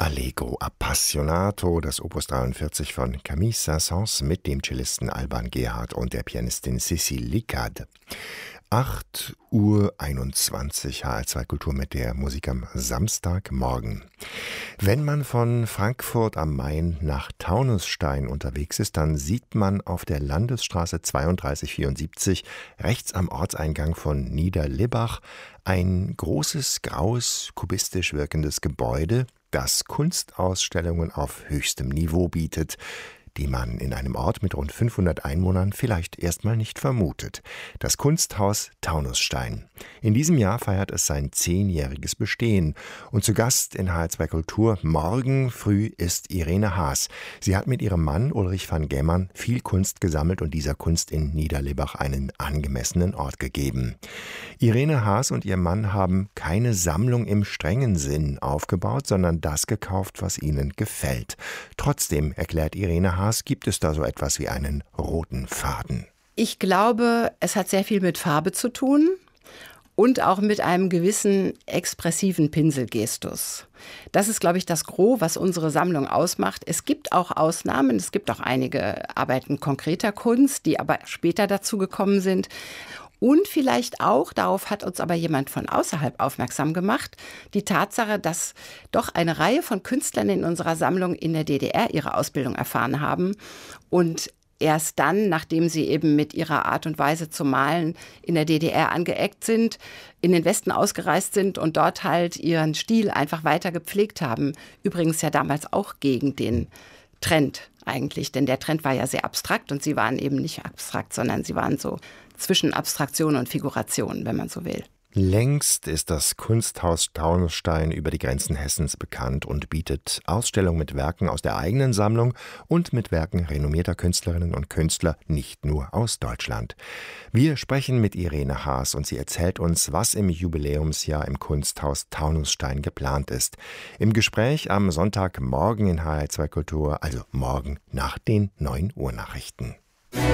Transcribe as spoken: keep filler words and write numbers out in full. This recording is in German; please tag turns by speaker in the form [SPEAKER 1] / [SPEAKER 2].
[SPEAKER 1] Allegro Appassionato, das Opus dreiundvierzig von Camille Saint-Saëns mit dem Cellisten Alban Gerhard und der Pianistin Cécile Licard. acht Uhr einundzwanzig, H R zwei Kultur mit der Musik am Samstagmorgen. Wenn man von Frankfurt am Main nach Taunusstein unterwegs ist, dann sieht man auf der Landesstraße zweiunddreißig vierundsiebzig rechts am Ortseingang von Niederlibbach ein großes, graues, kubistisch wirkendes Gebäude, das Kunstausstellungen auf höchstem Niveau bietet, die man in einem Ort mit rund fünfhundert Einwohnern vielleicht erstmal nicht vermutet. Das Kunsthaus Taunusstein. In diesem Jahr feiert es sein zehnjähriges Bestehen. Und zu Gast in H R zwei Kultur morgen früh ist Irene Haas. Sie hat mit ihrem Mann Ulrich van Gemmern viel Kunst gesammelt und dieser Kunst in Niederlibbach einen angemessenen Ort gegeben. Irene Haas und ihr Mann haben keine Sammlung im strengen Sinn aufgebaut, sondern das gekauft, was ihnen gefällt. Trotzdem, erklärt Irene Haas, gibt es da so etwas wie einen roten Faden?
[SPEAKER 2] Ich glaube, es hat sehr viel mit Farbe zu tun und auch mit einem gewissen expressiven Pinselgestus. Das ist, glaube ich, das Gros, was unsere Sammlung ausmacht. Es gibt auch Ausnahmen, es gibt auch einige Arbeiten konkreter Kunst, die aber später dazu gekommen sind. Und vielleicht auch, darauf hat uns aber jemand von außerhalb aufmerksam gemacht, die Tatsache, dass doch eine Reihe von Künstlern in unserer Sammlung in der D D R ihre Ausbildung erfahren haben und erst dann, nachdem sie eben mit ihrer Art und Weise zu malen in der D D R angeeckt sind, in den Westen ausgereist sind und dort halt ihren Stil einfach weiter gepflegt haben. Übrigens ja damals auch gegen den Trend eigentlich, denn der Trend war ja sehr abstrakt und sie waren eben nicht abstrakt, sondern sie waren so zwischen Abstraktion und Figuration, wenn man so will.
[SPEAKER 1] Längst ist das Kunsthaus Taunusstein über die Grenzen Hessens bekannt und bietet Ausstellungen mit Werken aus der eigenen Sammlung und mit Werken renommierter Künstlerinnen und Künstler, nicht nur aus Deutschland. Wir sprechen mit Irene Haas und sie erzählt uns, was im Jubiläumsjahr im Kunsthaus Taunusstein geplant ist. Im Gespräch am Sonntagmorgen in H R zwei Kultur, also morgen nach den neun Uhr Nachrichten.